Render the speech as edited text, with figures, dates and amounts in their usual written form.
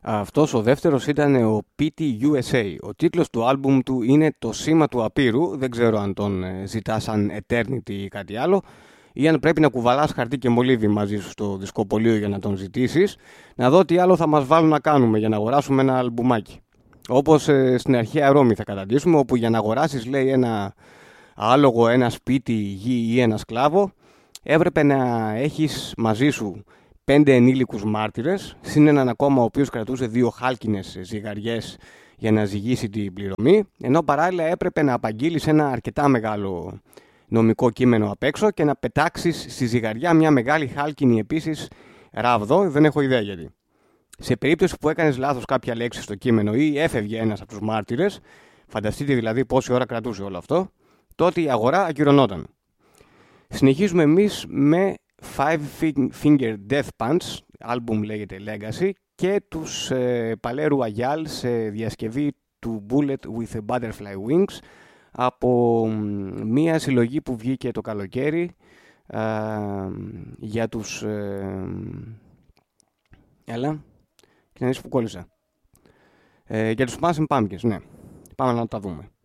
Αυτός ο δεύτερος ήταν ο PT USA. Ο τίτλος του άλμπουμ του είναι «Το σήμα του απείρου». Δεν ξέρω αν τον ζητά σαν Eternity ή κάτι άλλο, ή αν πρέπει να κουβαλάς χαρτί και μολύβι μαζί σου στο δισκοπωλείο για να τον ζητήσεις. Να δω τι άλλο θα μας βάλουν να κάνουμε για να αγοράσουμε ένα αλμπουμάκι. Όπως στην αρχαία Ρώμη θα καταντήσουμε, όπου για να αγοράσεις, λέει, ένα άλογο, ένα σπίτι, γη ή ένα σκλάβο, έπρεπε να έχεις μαζί σου 5 ενήλικους μάρτυρες, συν έναν ακόμα ο οποίος κρατούσε 2 χάλκινες ζυγαριές για να ζυγίσει την πληρωμή, ενώ παράλληλα έπρεπε να απαγγείλεις ένα αρκετά μεγάλο νομικό κείμενο απ' έξω και να πετάξεις στη ζυγαριά μια μεγάλη χάλκινη επίσης ράβδο, δεν έχω ιδέα γιατί. Σε περίπτωση που έκανες λάθος κάποια λέξη στο κείμενο ή έφευγε ένας από τους μάρτυρες, φανταστείτε δηλαδή πόση ώρα κρατούσε όλο αυτό, τότε η αγορά ακυρωνόταν. Συνεχίζουμε εμείς με Five Finger Death Punch, άλμπουμ λέγεται Legacy, και τους Παλέρου Αγιάλ σε διασκευή του Bullet with a Butterfly Wings από μία συλλογή που βγήκε το καλοκαίρι για τους... έλα, και να δεις που κόλλησα. Για τους Smashing Pumpkins, ναι. Πάμε να τα δούμε.